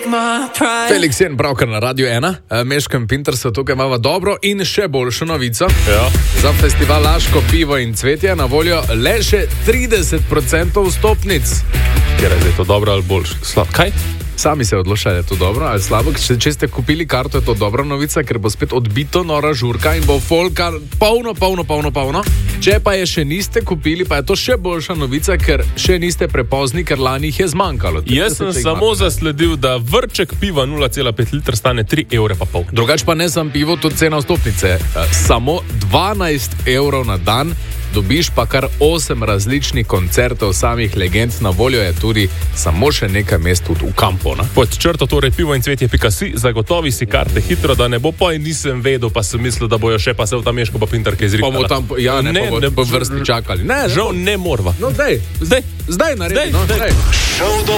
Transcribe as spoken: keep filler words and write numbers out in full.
Felix Jen, pravkar na Radio ena, Meškem Pintersa, tukaj imamo dobro in še boljšo novico. Ja. Za festival Laško pivo in cvetje na voljo le še trideset procentov vstopnic. Ker je to dobro ali boljše? Slab. Kaj? Sami se odločajo, je to dobro ali slabo. Če, če ste kupili karto, je to dobra novica, ker bo spet odbito nora žurka in bo folka polno, polno, polno, polno. Če pa je še niste kupili, pa je to še boljša novica, ker še niste prepozni, ker lani jih je zmanjkalo. Jaz sem samo manjkalo. zasledil, da vrček piva nula cela pet litra stane tri evre pa pol. Drugač pa ne samo pivo, tudi cena vstopnice. Samo dvanajst evrov na dan. Dobiš pa kar osem različnih koncertov samih legend, na voljo je tudi samo še nekaj mest tudi v kampu. Ne? Pod črto torej pivo in cvetje pika si, zagotovi si karte hitro, da ne bo pa in nisem vedel, pa sem mislil, da bojo še pa se v tam Meško pa Pintarke izrihtala. Pa bo tam, ja, ne, ne, pa bo, ne bo vrsti čakali. Ne, žal ne morva. No, dej, zdaj, zdaj naredi, zdaj, no, zdaj. zdaj.